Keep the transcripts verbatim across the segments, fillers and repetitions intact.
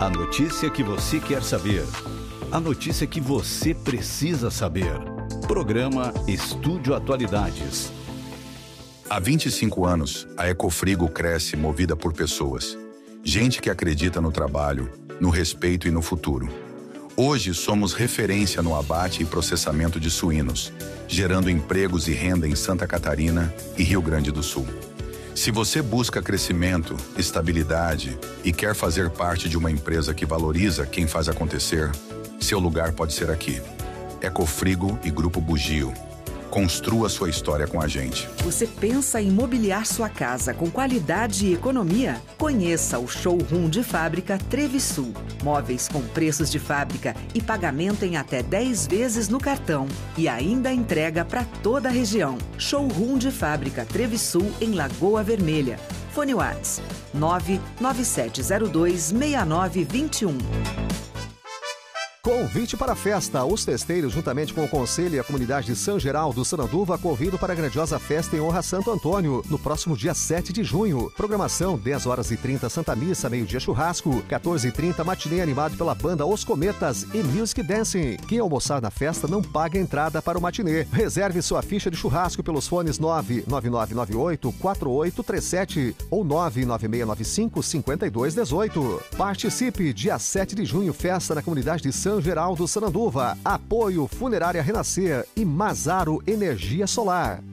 A notícia que você quer saber. A notícia que você precisa saber. Programa Estúdio Atualidades. Há vinte e cinco anos, a Ecofrigo cresce movida por pessoas. Gente que acredita no trabalho, no respeito e no futuro. Hoje somos referência no abate e processamento de suínos, gerando empregos e renda em Santa Catarina e Rio Grande do Sul. Se você busca crescimento, estabilidade e quer fazer parte de uma empresa que valoriza quem faz acontecer, seu lugar pode ser aqui. Ecofrigo e Grupo Bugio. Construa sua história com a gente. Você pensa em mobiliar sua casa com qualidade e economia? Conheça o Showroom de Fábrica Trevisul. Móveis com preços de fábrica e pagamento em até dez vezes no cartão. E ainda entrega para toda a região. Showroom de Fábrica Trevisul em Lagoa Vermelha. Fone Whats nove nove sete zero dois seis nove dois um. Convite para a festa. Os festeiros, juntamente com o Conselho e a comunidade de São Geraldo do Sananduva, convidam para a grandiosa festa em honra a Santo Antônio, no próximo dia sete de junho. Programação, dez horas e trinta Santa Missa, meio-dia churrasco, quatorze e trinta matinê animado pela banda Os Cometas e Music Dancing. Quem almoçar na festa não paga entrada para o matinê. Reserve sua ficha de churrasco pelos fones nove nove nove nove oito quatro oito três sete ou nove nove seis nove cinco cinco dois um oito. Participe, dia sete de junho, festa na comunidade de São São Geraldo Sananduva. Apoio Funerária Renascer e Mazaro Energia Solar.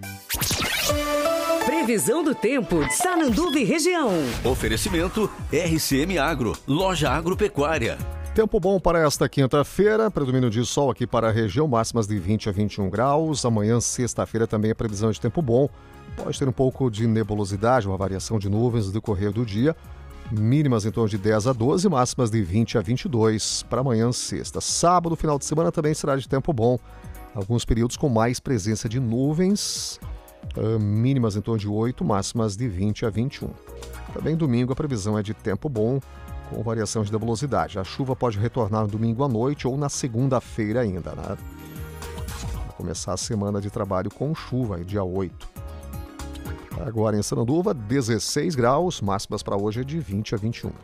Previsão do tempo de Sananduva e região. Oferecimento R C M Agro, loja agropecuária. Tempo bom para esta quinta-feira, predomínio de sol aqui para a região, máximas de vinte a vinte e um graus. Amanhã, sexta-feira, também a previsão de tempo bom. Pode ter um pouco de nebulosidade, uma variação de nuvens no decorrer do dia. Mínimas em torno de dez a doze, máximas de vinte a vinte e dois para amanhã, sexta. Sábado, final de semana, também será de tempo bom. Alguns períodos com mais presença de nuvens, uh, mínimas em torno de oito, máximas de vinte a vinte e um. Também domingo a previsão é de tempo bom, com variação de nebulosidade. A chuva pode retornar no domingo à noite ou na segunda-feira ainda, né? Vai começar a semana de trabalho com chuva, dia oito. Agora em Sananduva, dezesseis graus, máximas para hoje é de vinte a vinte e um.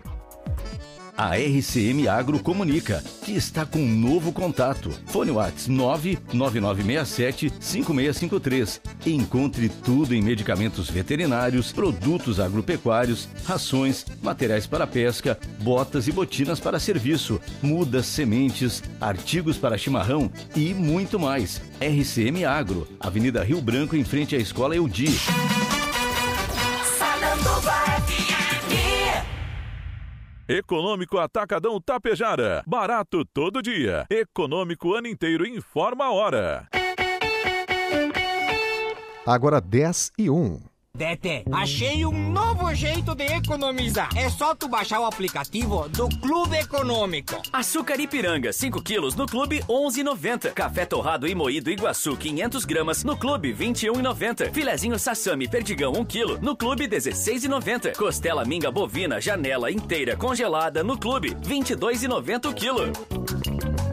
A R C M Agro comunica que está com um novo contato. Fone Whats nove nove nove seis sete cinco seis cinco três. Encontre tudo em medicamentos veterinários, produtos agropecuários, rações, materiais para pesca, botas e botinas para serviço, mudas, sementes, artigos para chimarrão e muito mais. R C M Agro, Avenida Rio Branco, em frente à Escola Eudi. Econômico Atacadão Tapejara. Barato todo dia. Econômico ano inteiro. Informa a hora. Agora dez e um. Dete, achei um novo jeito de economizar. É só tu baixar o aplicativo do Clube Econômico. Açúcar Ipiranga, cinco quilos no Clube, onze reais e noventa centavos. Café torrado e moído Iguaçu, quinhentas gramas no Clube, vinte e um reais e noventa centavos. Filezinho Sassami Perdigão, um quilo no Clube, dezesseis reais e noventa centavos. Costela Minga Bovina Janela inteira congelada no Clube, vinte e dois reais e noventa centavos o quilo.